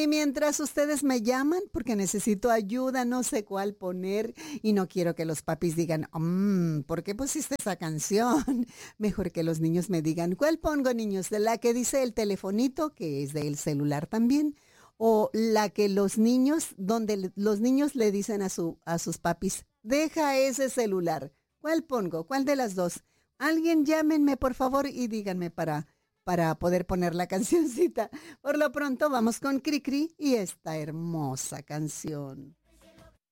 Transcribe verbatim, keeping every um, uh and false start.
Y mientras ustedes me llaman, porque necesito ayuda, no sé cuál poner y no quiero que los papis digan, mmm, ¿por qué pusiste esa canción? Mejor que los niños me digan, ¿cuál pongo, niños? ¿De la que dice el telefonito, que es del celular también? ¿O la que los niños, donde le- los niños le dicen a, su, a sus papis, deja ese celular? ¿Cuál pongo? ¿Cuál de las dos? Alguien llámenme, por favor, y díganme para, para poder poner la cancioncita. Por lo pronto, vamos con Cricri y esta hermosa canción.